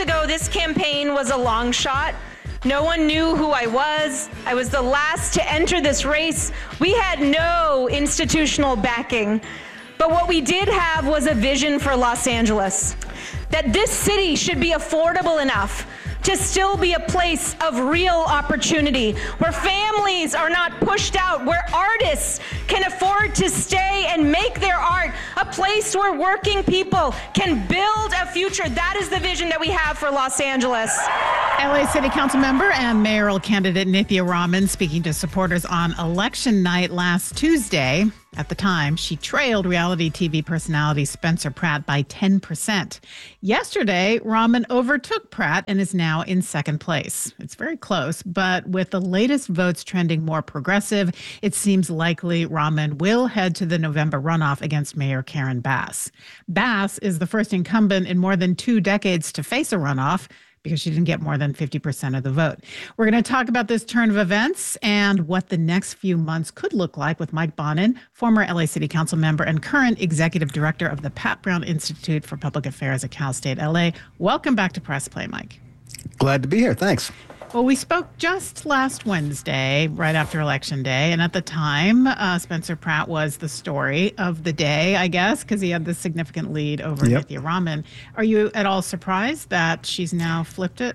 ago, this campaign was a long shot. No one knew who I was. I was the last to enter this race. We had no institutional backing. But what we did have was a vision for Los Angeles, that this city should be affordable enough to still be a place of real opportunity, where families are not pushed out, where artists can afford to stay and make their art, a place where working people can build a future. That is the vision that we have for Los Angeles. LA City Council member and mayoral candidate Nithya Raman speaking to supporters on election night last Tuesday. At the time, she trailed reality TV personality Spencer Pratt by 10%. Yesterday, Raman overtook Pratt and is now in second place. It's very close, but with the latest votes trending more progressive, it seems likely Raman will head to the November runoff against Mayor Karen Bass. Bass is the first incumbent in more than 2 decades to face a runoff, because she didn't get more than 50% of the vote. We're going to talk about this turn of events and what the next few months could look like with Mike Bonin, former LA City Council member and current executive director of the Pat Brown Institute for Public Affairs at Cal State LA. Welcome back to Press Play, Mike. Glad to be here. Thanks. Well, we spoke just last Wednesday, right after Election Day, and at the time, Spencer Pratt was the story of the day, I guess, because he had this significant lead over Nithya Raman. Are you at all surprised that she's now flipped it?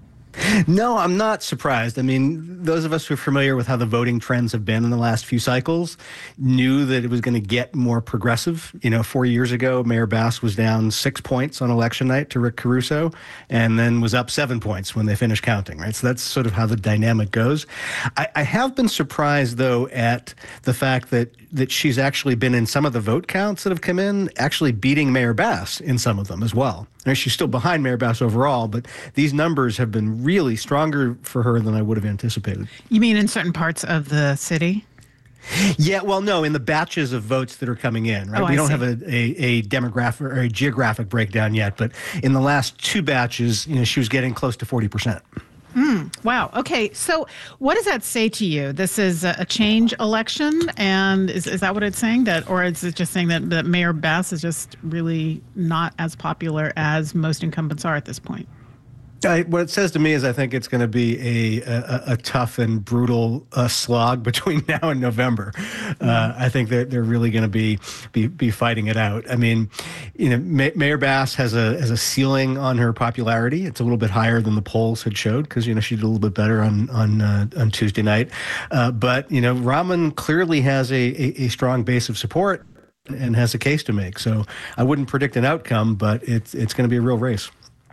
No, I'm not surprised. I mean, those of us who are familiar with how the voting trends have been in the last few cycles knew that it was going to get more progressive. 4 years ago, Mayor Bass was down 6 points on election night to Rick Caruso, and then was up 7 points when they finished counting, right? So that's sort of how the dynamic goes. I have been surprised, though, at the fact that she's actually been in some of the vote counts that have come in, actually beating Mayor Bass in some of them as well. She's still behind Mayor Bass overall, but these numbers have been really stronger for her than I would have anticipated. You mean in certain parts of the city? Yeah, well, no, in the batches of votes that are coming in, right? We don't have a demographic or a geographic breakdown yet, but in the last 2 batches, she was getting close to 40%. Wow. Okay. So what does that say to you? This is a change election, and is that what it's saying? Or is it just saying that Mayor Bass is just really not as popular as most incumbents are at this point? What it says to me is I think it's going to be a tough and brutal slog between now and November. I think that they're really going to be fighting it out. I mean, Mayor Bass has a ceiling on her popularity. It's a little bit higher than the polls had showed because she did a little bit better on Tuesday night. But Raman clearly has a strong base of support and has a case to make. So I wouldn't predict an outcome, but it's going to be a real race.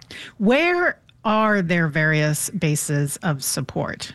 Where are there various bases of support?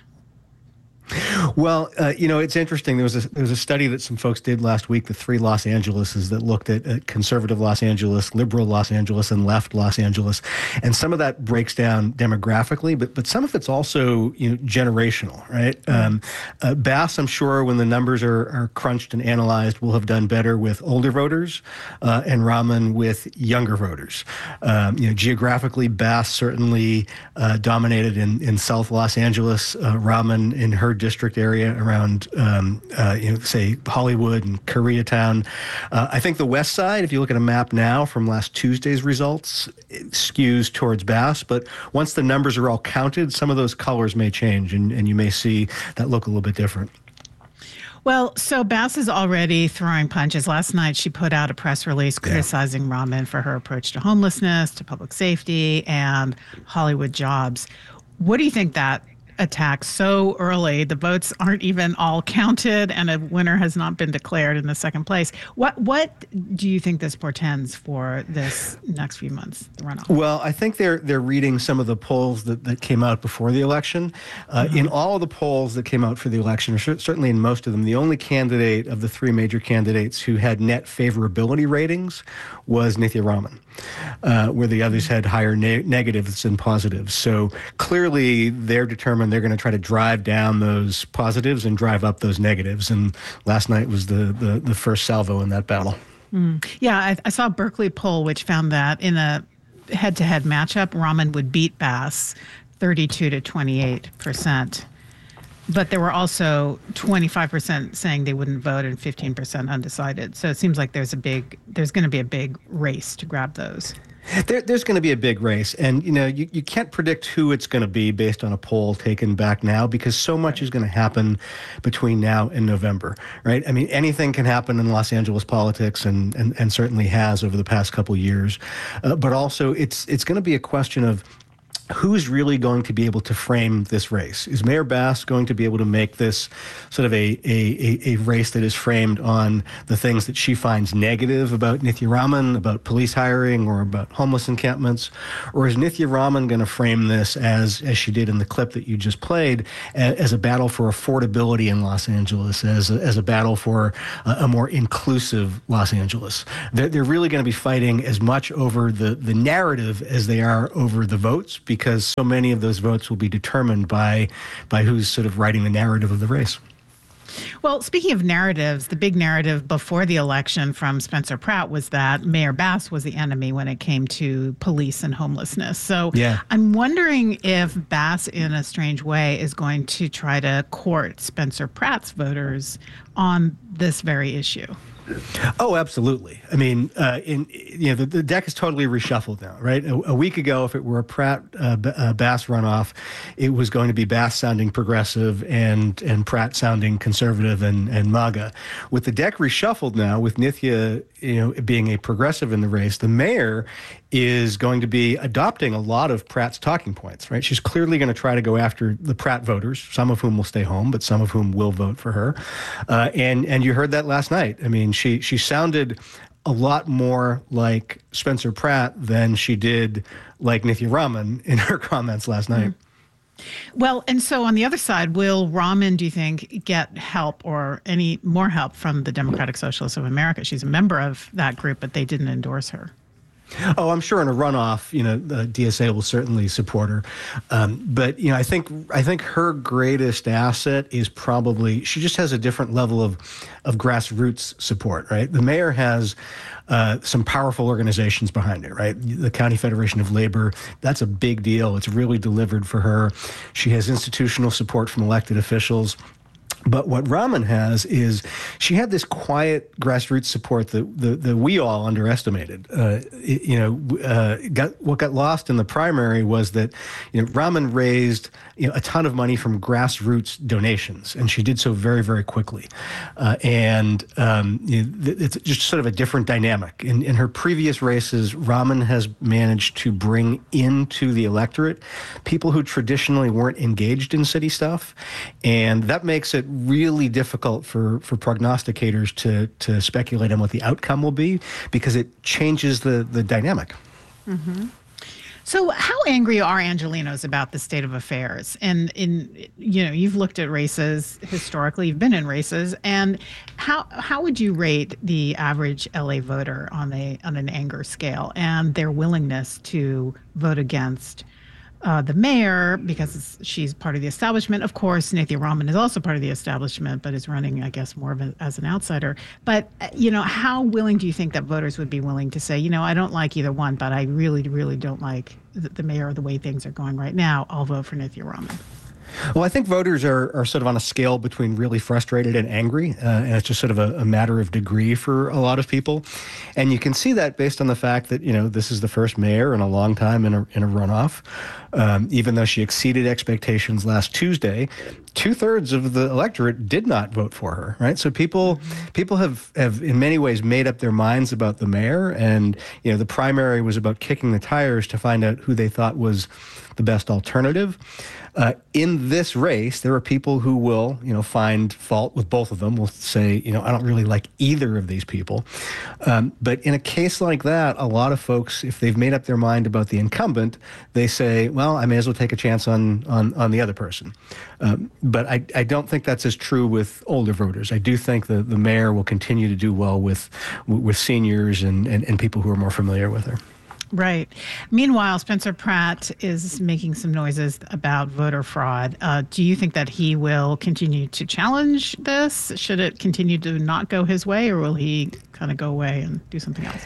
Well, it's interesting. There was a study that some folks did last week, the 3 Los Angeleses, that looked at conservative Los Angeles, liberal Los Angeles, and left Los Angeles. And some of that breaks down demographically, but some of it's also generational, right? Bass, I'm sure, when the numbers are crunched and analyzed, will have done better with older voters, and Raman with younger voters. Geographically, Bass certainly dominated in South Los Angeles. Raman in her district area around, say, Hollywood and Koreatown. I think the west side, if you look at a map now from last Tuesday's results, it skews towards Bass. But once the numbers are all counted, some of those colors may change, and you may see that look a little bit different. Well, so Bass is already throwing punches. Last night, she put out a press release criticizing Raman for her approach to homelessness, to public safety, and Hollywood jobs. What do you think that attack so early? The votes aren't even all counted, and a winner has not been declared in the second place. What do you think this portends for this next few months, the runoff? Well, I think they're reading some of the polls that came out before the election. In all of the polls that came out for the election, or certainly in most of them, the only candidate of the 3 major candidates who had net favorability ratings was Nithya Raman, where the others had higher negatives than positives. So clearly they're determined they're going to try to drive down those positives and drive up those negatives. And last night was the first salvo in that battle. Yeah, I saw a Berkeley poll which found that in a head-to-head matchup, Raman would beat Bass 32 to 28%. But there were also 25% saying they wouldn't vote and 15% undecided. So it seems like there's going to be a big race to grab those. There's going to be a big race, and you can't predict who it's going to be based on a poll taken back now, because so much is going to happen between now and November, right? I mean, anything can happen in Los Angeles politics, and certainly has over the past couple of years. But also, it's going to be a question of who's really going to be able to frame this race. Is Mayor Bass going to be able to make this sort of a race that is framed on the things that she finds negative about Nithya Raman, about police hiring, or about homeless encampments? Or is Nithya Raman going to frame this as she did in the clip that you just played, as a battle for affordability in Los Angeles, as a battle for a more inclusive Los Angeles? They're really going to be fighting as much over the narrative as they are over the votes, because so many of those votes will be determined by who's sort of writing the narrative of the race. Well, speaking of narratives, the big narrative before the election from Spencer Pratt was that Mayor Bass was the enemy when it came to police and homelessness. So yeah. I'm wondering if Bass, in a strange way, is going to try to court Spencer Pratt's voters on this very issue. Oh, absolutely. I mean, the deck is totally reshuffled now, right? A week ago, if it were a Pratt-Bass runoff, it was going to be Bass sounding progressive and Pratt sounding conservative and MAGA. With the deck reshuffled now, with Nithya, being a progressive in the race, the mayor is going to be adopting a lot of Pratt's talking points, right? She's clearly going to try to go after the Pratt voters, some of whom will stay home, but some of whom will vote for her. And you heard that last night. I mean, she sounded a lot more like Spencer Pratt than she did like Nithya Raman in her comments last night. Well, and so on the other side, will Raman, do you think, get help or any more help from the Democratic Socialists of America? She's a member of that group, but they didn't endorse her. Oh, I'm sure in a runoff, the DSA will certainly support her. But I think her greatest asset is probably, she just has a different level of grassroots support, right? The mayor has some powerful organizations behind it, right? The County Federation of Labor, that's a big deal. It's really delivered for her. She has institutional support from elected officials. But what Raman has is she had this quiet grassroots support that we all underestimated. What got lost in the primary was that Raman raised a ton of money from grassroots donations, and she did so very, very quickly. It's just sort of a different dynamic. In her previous races, Raman has managed to bring into the electorate people who traditionally weren't engaged in city stuff, and that makes it really difficult for prognosticators to speculate on what the outcome will be, because it changes the dynamic. Mm-hmm. So how angry are Angelenos about the state of affairs? And you've looked at races historically, you've been in races, and how would you rate the average LA voter on an anger scale and their willingness to vote against the mayor because she's part of the establishment? Of course, Nithya Raman is also part of the establishment, but is running, I guess, more of as an outsider. But, how willing do you think that voters would be willing to say, I don't like either one, but I really, really don't like the mayor or the way things are going right now. I'll vote for Nithya Raman. Well, I think voters are sort of on a scale between really frustrated and angry, and it's just sort of a matter of degree for a lot of people. And you can see that based on the fact that, this is the first mayor in a long time in a runoff. Even though she exceeded expectations last Tuesday, 2/3 of the electorate did not vote for her, right? So people have in many ways made up their minds about the mayor, and the primary was about kicking the tires to find out who they thought was the best alternative. In this race, there are people who will, find fault with both of them. Will say, I don't really like either of these people. But in a case like that, a lot of folks, if they've made up their mind about the incumbent, they say, well, I may as well take a chance on the other person. But I don't think that's as true with older voters. I do think the mayor will continue to do well with seniors and people who are more familiar with her. Right. Meanwhile, Spencer Pratt is making some noises about voter fraud. Do you think that he will continue to challenge this? Should it continue to not go his way, or will he kind of go away and do something else?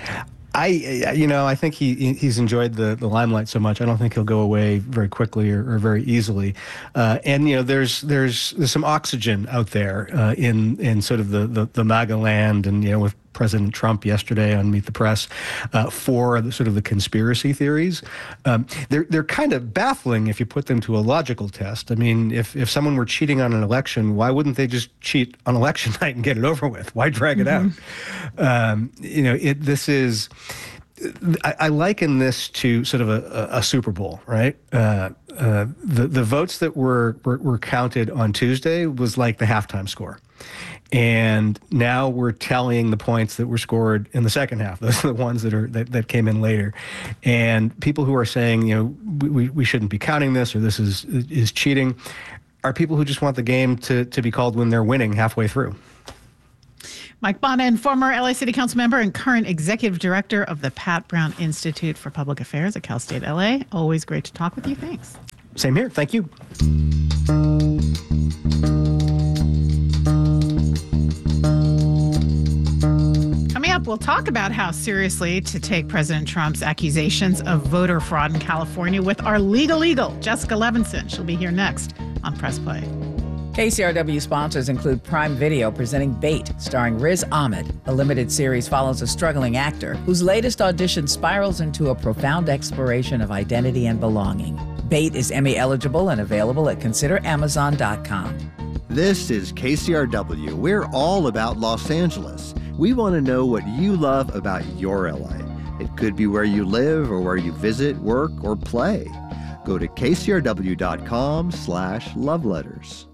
I think he's enjoyed the limelight so much. I don't think he'll go away very quickly or very easily. And there's some oxygen out there in sort of the MAGA land, and with President Trump yesterday on Meet the Press for the sort of the conspiracy theories. They're kind of baffling if you put them to a logical test. I mean, if someone were cheating on an election, why wouldn't they just cheat on election night and get it over with? Why drag it out? This is. I liken this to sort of a Super Bowl, right? The votes that were counted on Tuesday was like the halftime score. And now we're tallying the points that were scored in the second half. Those are the ones that came in later. And people who are saying, we shouldn't be counting this, or this is cheating, are people who just want the game to be called when they're winning halfway through. Mike Bonin, former LA City Council member and current executive director of the Pat Brown Institute for Public Affairs at Cal State LA. Always great to talk with you. Thanks. Same here. Thank you. Coming up, we'll talk about how seriously to take President Trump's accusations of voter fraud in California with our legal eagle, Jessica Levinson. She'll be here next on Press Play. KCRW sponsors include Prime Video presenting Bait, starring Riz Ahmed. A limited series follows a struggling actor whose latest audition spirals into a profound exploration of identity and belonging. Bait is Emmy eligible and available at consideramazon.com. This is KCRW. We're all about Los Angeles. We want to know what you love about your LA. It could be where you live or where you visit, work, or play. Go to kcrw.com/loveletters.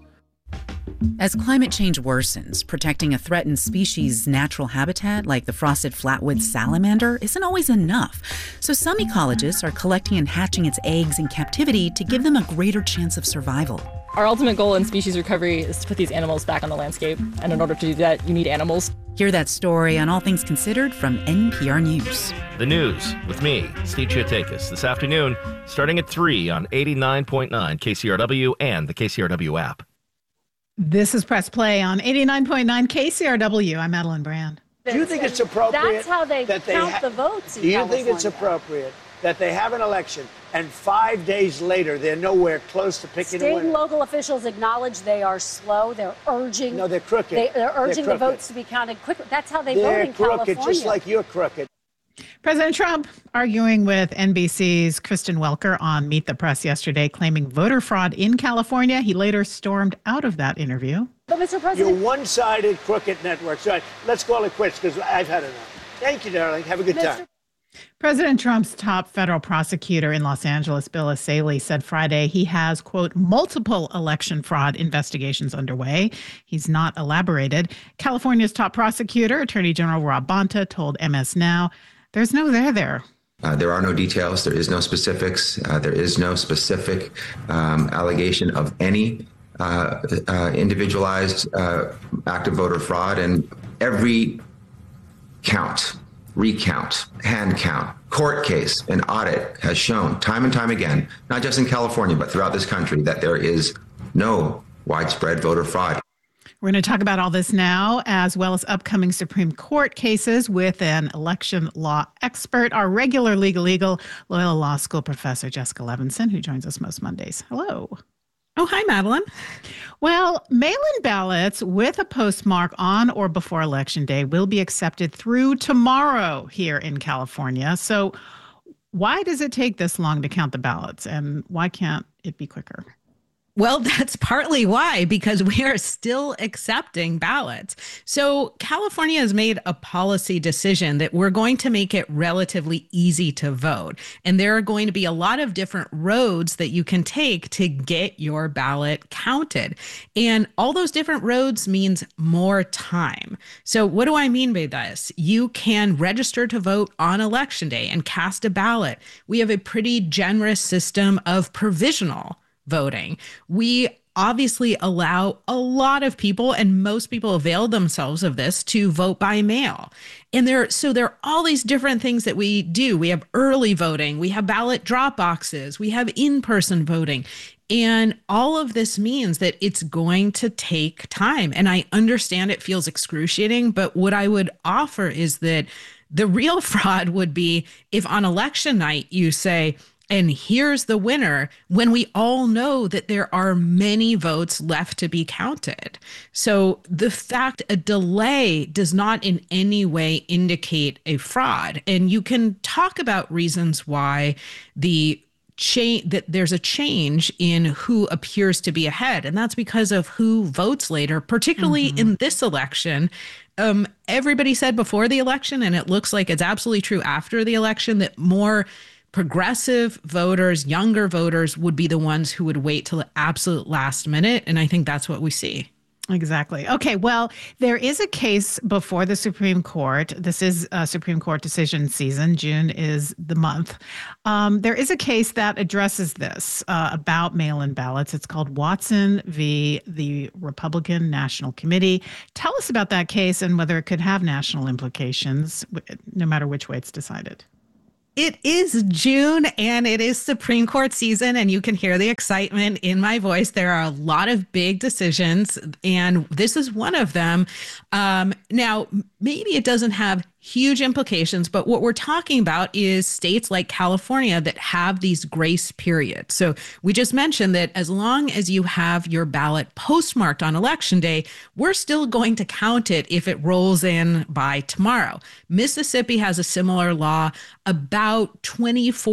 As climate change worsens, protecting a threatened species' natural habitat like the frosted flatwood salamander isn't always enough. So some ecologists are collecting and hatching its eggs in captivity to give them a greater chance of survival. Our ultimate goal in species recovery is to put these animals back on the landscape. And in order to do that, you need animals. Hear that story on All Things Considered from NPR News. The news with me, Steve Chiotakis, this afternoon, starting at 3 on 89.9 KCRW and the KCRW app. This is Press Play on 89.9 KCRW. I'm Madeline Brand. Do you think it's appropriate? That's how they count the votes in Do you California. think it's appropriate that they have an election and 5 days later they're nowhere close to picking a winner? State and local officials acknowledge they are slow. They're urging. No, they're crooked. They're urging the votes to be counted quicker. That's how they vote in California. They're crooked, just like you're crooked. President Trump arguing with NBC's Kristen Welker on Meet the Press yesterday, claiming voter fraud in California. He later stormed out of that interview. But, Mr. President, You're one-sided crooked networks. All right, let's call it quits because I've had enough. Thank you, darling. Have a good time. President Trump's top federal prosecutor in Los Angeles, Bill Essayli, said Friday he has, quote, multiple election fraud investigations underway. He's not elaborated. California's top prosecutor, Attorney General Rob Bonta, told MS Now, there's no there. There are no details. There is no specifics. There is no specific allegation of any individualized act of voter fraud. And every count, recount, hand count, court case, and audit has shown time and time again, not just in California, but throughout this country, that there is no widespread voter fraud. We're going to talk about all this now, as well as upcoming Supreme Court cases with an election law expert, our regular legal eagle, Loyola Law School professor Jessica Levinson, who joins us most Mondays. Hello. Oh, hi, Madeline. Well, mail-in ballots with a postmark on or before Election Day will be accepted through tomorrow here in California. So why does it take this long to count the ballots, and why can't it be quicker? Well, that's partly why, because we are still accepting ballots. So California has made a policy decision that we're going to make it relatively easy to vote. And there are going to be a lot of different roads that you can take to get your ballot counted. And all those different roads means more time. So what do I mean by this? You can register to vote on Election Day and cast a ballot. We have a pretty generous system of provisional voting. We obviously allow a lot of people, and most people avail themselves of this, to vote by mail. And there are all these different things that we do. We have early voting, we have ballot drop boxes, we have in-person voting. And all of this means that it's going to take time. And I understand it feels excruciating, but what I would offer is that the real fraud would be if on election night you say, and here's the winner, when we all know that there are many votes left to be counted. So the fact a delay does not in any way indicate a fraud. And you can talk about reasons why that there's a change in who appears to be ahead. And that's because of who votes later, particularly in this election. Everybody said before the election, and it looks like it's absolutely true after the election, that more progressive voters, younger voters would be the ones who would wait till the absolute last minute. And I think that's what we see. Exactly. Okay, well, there is a case before the Supreme Court. This is Supreme Court decision season. June is the month. There is a case that addresses this about mail-in ballots. It's called Watson v. the Republican National Committee. Tell us about that case and whether it could have national implications, no matter which way it's decided. It is June and it is Supreme Court season, and you can hear the excitement in my voice. There are a lot of big decisions, and this is one of them. Now, maybe it doesn't have huge implications, but what we're talking about is states like California that have these grace periods. So we just mentioned that as long as you have your ballot postmarked on Election Day, we're still going to count it if it rolls in by tomorrow. Mississippi has a similar law. About 24